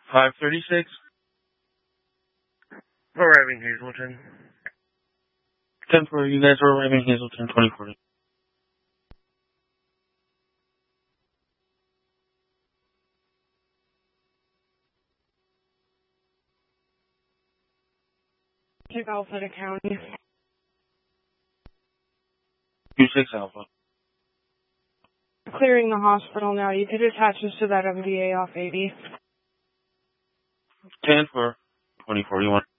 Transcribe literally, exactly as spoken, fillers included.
five thirty-six. Arriving Hazleton. ten four, you guys are arriving Hazleton, twenty forty. Check Alpha to County. two six Alpha. Clearing the hospital now. You could attach us to that M V A off eighty. ten four, twenty forty-one.